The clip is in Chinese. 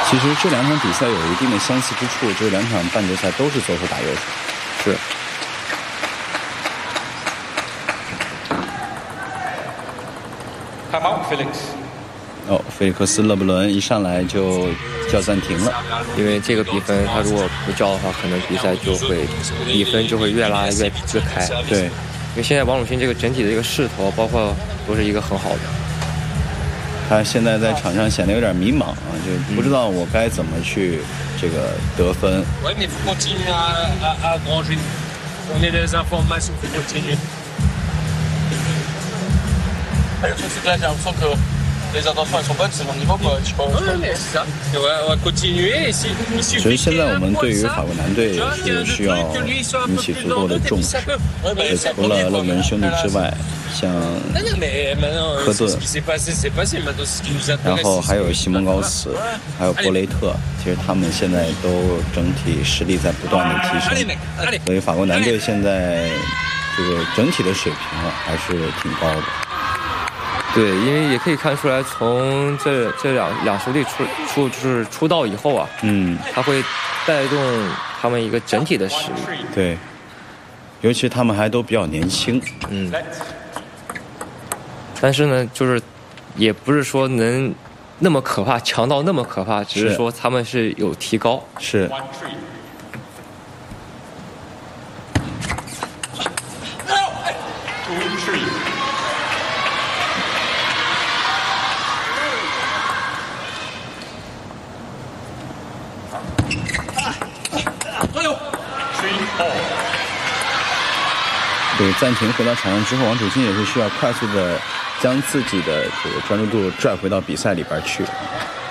其实这两场比赛有一定的相似之处，就是两场半决赛都是左手打右手。 是。 菲利克斯·勒布伦一上来就叫暂停了， 因为这个比分他如果不叫的话，可能比赛比分就会越拉越开。 对， 因为现在王楚钦这个整体的一个势头，包括都是一个很好的。 他现在在场上显得有点迷茫啊，就不知道我该怎么去这个得分。所以现在我们对于法国男队是需要引起足够的重视，除了勒布伦兄弟之外，像科顿，然后还有西蒙高茨，还有博雷特，其实他们现在都整体实力在不断的提升，所以法国男队现在这个整体的水平还是挺高的。 对，因为也可以看出来，从这两兄弟出道以后啊，他会带动他们一个整体的实力。 对，尤其他们还都比较年轻。 但是呢，就是也不是说能那么可怕，强到那么可怕，只是说他们是有提高。 是。对，暂停回到场上之后，王楚钦也是需要快速的将自己的这个专注度拽回到比赛里边去。